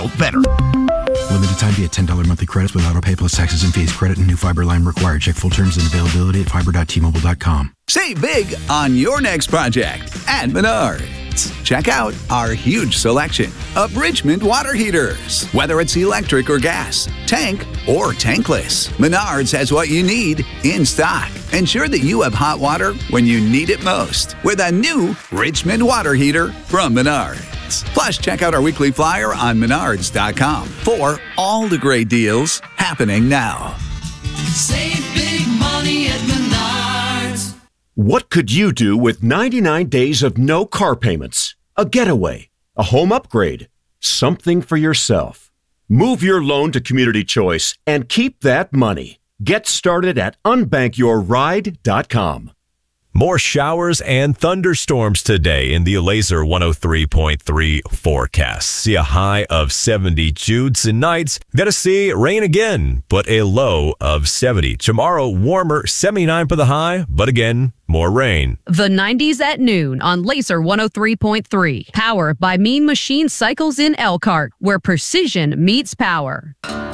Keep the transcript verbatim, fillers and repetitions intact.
better. Limited time via ten dollars monthly credits with auto pay plus taxes and fees. Credit and new fiber line required. Check full terms and availability at fiber dot t mobile dot com. Save big on your next project at Menards. Check out our huge selection of Richmond water heaters. Whether it's electric or gas, tank or tankless, Menards has what you need in stock. Ensure that you have hot water when you need it most with a new Richmond water heater from Menards. Plus, check out our weekly flyer on menards dot com for all the great deals happening now. Save big money at Menards. What could you do with ninety-nine days of no car payments? A getaway, a home upgrade, something for yourself. Move your loan to Community Choice and keep that money. Get started at unbank your ride dot com. More showers and thunderstorms today in the Laser one oh three point three forecast. See a high of seventy. Judes and nights. Gonna see rain again, but a low of seventy. Tomorrow, warmer, seventy-nine for the high, but again, more rain. The nineties at noon on Laser one oh three point three. Powered by Mean Machine Cycles in Elkhart, where precision meets power.